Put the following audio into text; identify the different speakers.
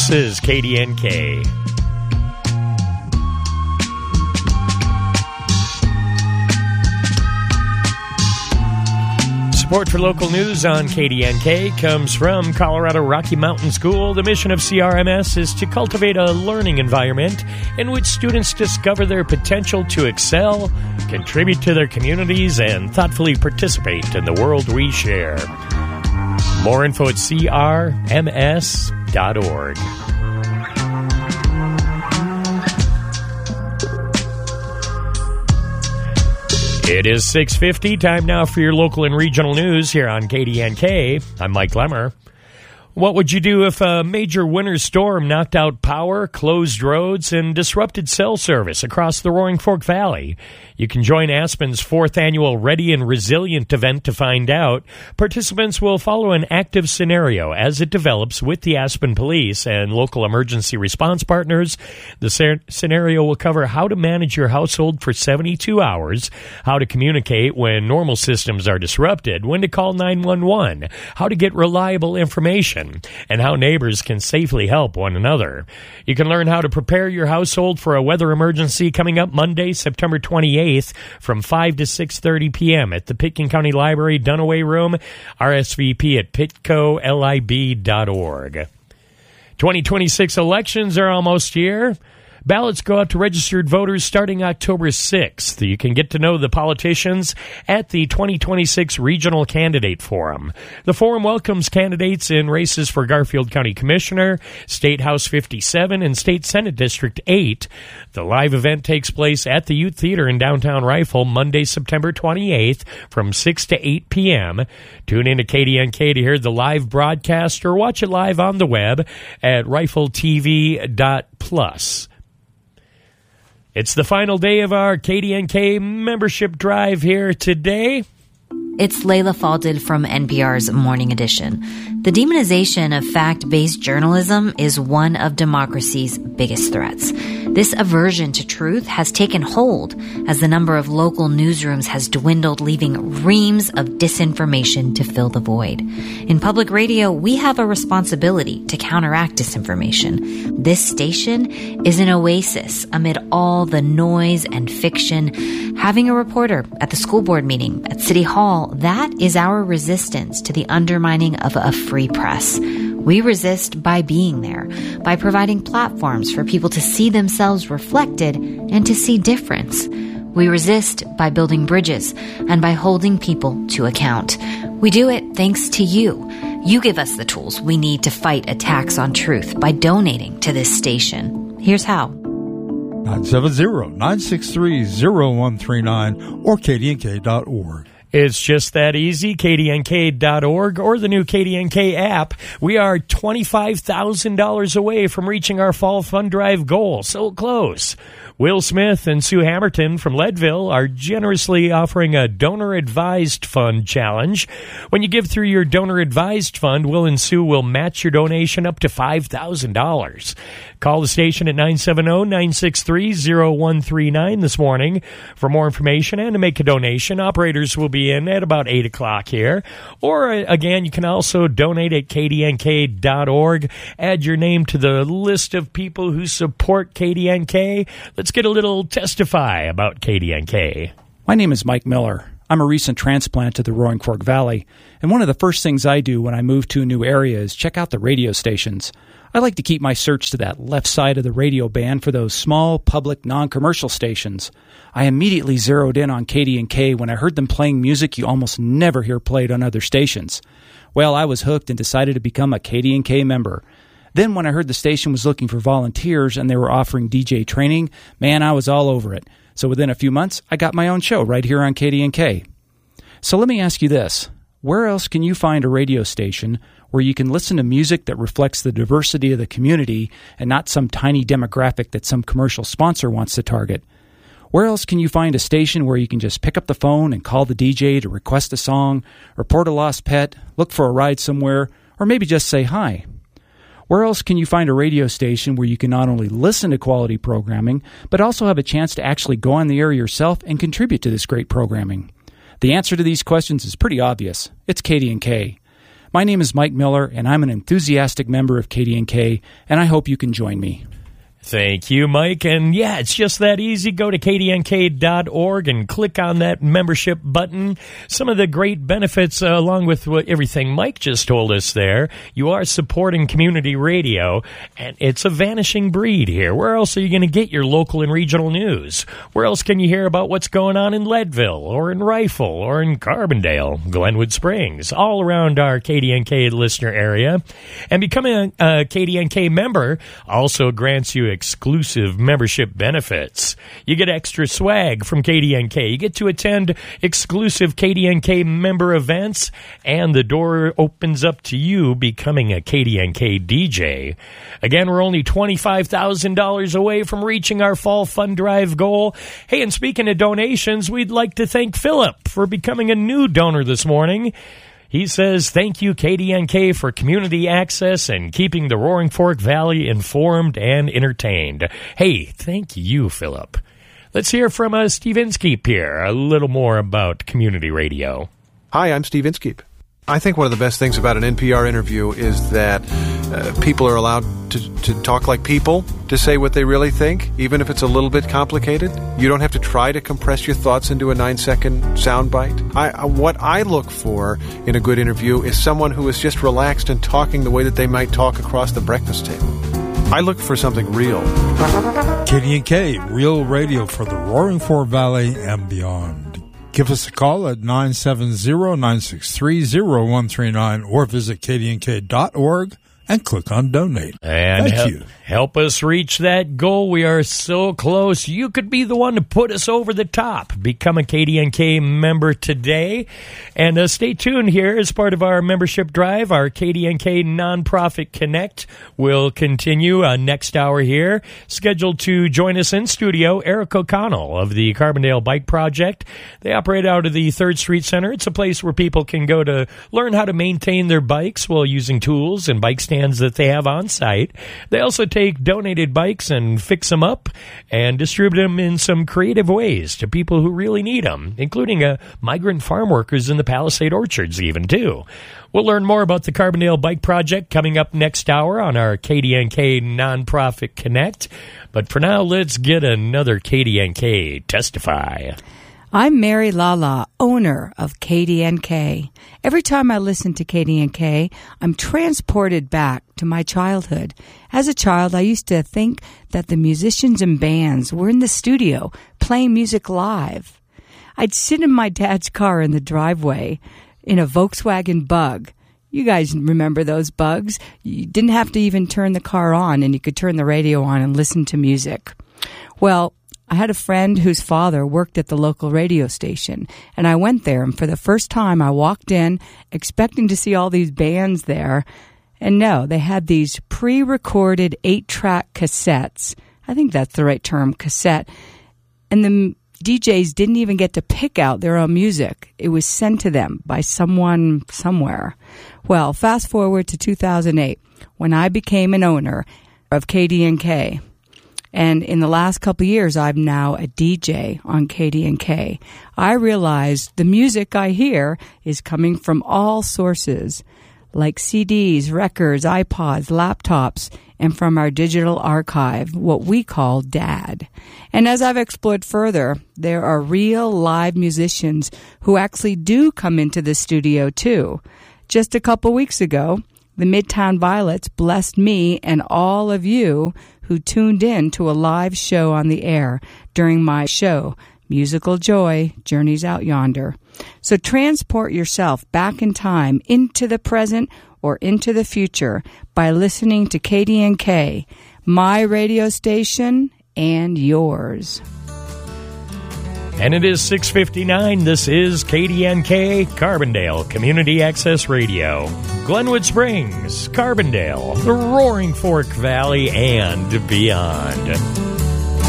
Speaker 1: This is KDNK. Support for local news on KDNK comes from Colorado Rocky Mountain School. The mission of CRMS is to cultivate a learning environment in which students discover their potential to excel, contribute to their communities, and thoughtfully participate in the world we share. More info at crms.org. It is 6:50. Time now for your local and regional news here on KDNK. I'm Mike Lemmer. What would you do if a major winter storm knocked out power, closed roads, and disrupted cell service across the Roaring Fork Valley? You can join Aspen's 4th annual Ready and Resilient event to find out. Participants will follow an active scenario as it develops with the Aspen Police and local emergency response partners. The scenario will cover how to manage your household for 72 hours, how to communicate when normal systems are disrupted, when to call 911, how to get reliable information, and how neighbors can safely help one another. You can learn how to prepare your household for a weather emergency coming up Monday, September 28th from 5 to 6:30 p.m. at the Pitkin County Library Dunaway Room, RSVP at pitcolib.org. 2026 elections are almost here. Ballots go out to registered voters starting October 6th. You can get to know the politicians at the 2026 Regional Candidate Forum. The forum welcomes candidates in races for Garfield County Commissioner, State House 57, and State Senate District 8. The live event takes place at the Youth Theater in downtown Rifle Monday, September 28th from 6 to 8 p.m. Tune in to KDNK to hear the live broadcast or watch it live on the web at rifletv.plus. It's the final day of our KDNK membership drive here today.
Speaker 2: It's Layla Falded from NPR's Morning Edition. The demonization of fact-based journalism is one of democracy's biggest threats. This aversion to truth has taken hold as the number of local newsrooms has dwindled, leaving reams of disinformation to fill the void. In public radio, we have a responsibility to counteract disinformation. This station is an oasis amid all the noise and fiction. Having a reporter at the school board meeting, at City Hall, that is our resistance to the undermining of a free press. We resist by being there, by providing platforms for people to see themselves reflected and to see difference. We resist by building bridges and by holding people to account. We do it thanks to you. You give us the tools we need to fight attacks on truth by donating to this station. Here's how.
Speaker 3: 970-963-0139 or kdnk.org.
Speaker 1: It's just that easy, kdnk.org or the new KDNK app. We are $25,000 away from reaching our fall fund drive goal. So close. Will Smith and Sue Hammerton from Leadville are generously offering a donor-advised fund challenge. When you give through your donor-advised fund, Will and Sue will match your donation up to $5,000. Call the station at 970-963-0139 this morning for more information and to make a donation. Operators will be in at about 8 o'clock here. Or, again, you can also donate at kdnk.org. Add your name to the list of people who support KDNK. Let's get a little testify about KDNK.
Speaker 4: My name is Mike Miller. I'm a recent transplant to the Roaring Fork Valley, and one of the first things I do when I move to a new area is check out the radio stations. I like to keep my search to that left side of the radio band for those small, public, non-commercial stations. I immediately zeroed in on KDNK when I heard them playing music you almost never hear played on other stations. Well, I was hooked and decided to become a KDNK member. Then when I heard the station was looking for volunteers and they were offering DJ training, man, I was all over it. So within a few months, I got my own show right here on KDNK. So let me ask you this. Where else can you find a radio station where you can listen to music that reflects the diversity of the community and not some tiny demographic that some commercial sponsor wants to target? Where else can you find a station where you can just pick up the phone and call the DJ to request a song, report a lost pet, look for a ride somewhere, or maybe just say hi? Where else can you find a radio station where you can not only listen to quality programming, but also have a chance to actually go on the air yourself and contribute to this great programming? The answer to these questions is pretty obvious. It's KDNK. My name is Mike Miller, and I'm an enthusiastic member of KDNK, and I hope you can join me.
Speaker 1: Thank you, Mike. And yeah, it's just that easy. Go to kdnk.org and click on that membership button. Some of the great benefits, along with everything Mike just told us there, you are supporting community radio, and it's a vanishing breed here. Where else are you going to get your local and regional news? Where else can you hear about what's going on in Leadville or in Rifle or in Carbondale, Glenwood Springs, all around our KDNK listener area? And becoming a KDNK member also grants you exclusive membership benefits. You get extra swag from KDNK. You get to attend exclusive KDNK member events, and the door opens up to you becoming a KDNK DJ. Again, we're only $25,000 away from reaching our fall fund drive goal. Hey, and speaking of donations, we'd like to thank Philip for becoming a new donor this morning. He says, thank you, KDNK, for community access and keeping the Roaring Fork Valley informed and entertained. Hey, thank you, Philip. Let's hear from Steve Inskeep here, a little more about community radio.
Speaker 5: Hi, I'm Steve Inskeep. I think one of the best things about an NPR interview is that people are allowed to talk like people, to say what they really think, even if it's a little bit complicated. You don't have to try to compress your thoughts into a 9-second soundbite. What I look for in a good interview is someone who is just relaxed and talking the way that they might talk across the breakfast table. I look for something real.
Speaker 3: KDNK, real radio for the Roaring Fork Valley and beyond. Give us a call at 970-963-0139 or visit kdnk.org and click on Donate.
Speaker 1: And
Speaker 3: Thank you.
Speaker 1: Help us reach that goal. We are so close. You could be the one to put us over the top. Become a KDNK member today. And stay tuned here as part of our membership drive. Our KDNK Nonprofit Connect will continue next hour here. Scheduled to join us in studio, Eric O'Connell of the Carbondale Bike Project. They operate out of the 3rd Street Center. It's a place where people can go to learn how to maintain their bikes while using tools and bike stands that they have on site. They also take donated bikes and fix them up and distribute them in some creative ways to people who really need them, including migrant farm workers in the Palisade Orchards even, too. We'll learn more about the Carbondale Bike Project coming up next hour on our KDNK Nonprofit Connect. But for now, let's get another KDNK Testify.
Speaker 6: I'm Mary Lala, owner of KDNK. Every time I listen to KDNK, I'm transported back to my childhood. As a child, I used to think that the musicians and bands were in the studio playing music live. I'd sit in my dad's car in the driveway in a Volkswagen Bug. You guys remember those Bugs? You didn't have to even turn the car on, and you could turn the radio on and listen to music. Well, I had a friend whose father worked at the local radio station, and I went there, and for the first time I walked in expecting to see all these bands there, and no, they had these pre-recorded 8-track cassettes. I think that's the right term, cassette. And the DJs didn't even get to pick out their own music. It was sent to them by someone somewhere. Well, fast forward to 2008, when I became an owner of KDNK. And in the last couple of years, I'm now a DJ on KDNK. I realized the music I hear is coming from all sources, like CDs, records, iPods, laptops, and from our digital archive, what we call DAD. And as I've explored further, there are real live musicians who actually do come into the studio, too. Just a couple weeks ago, the Midtown Violets blessed me and all of you who tuned in to a live show on the air during my show, Musical Joy, Journeys Out Yonder. So transport yourself back in time into the present or into the future by listening to KDNK, my radio station and yours.
Speaker 1: And it is 6:59. This is KDNK, Carbondale Community Access Radio. Glenwood Springs, Carbondale, the Roaring Fork Valley, and beyond.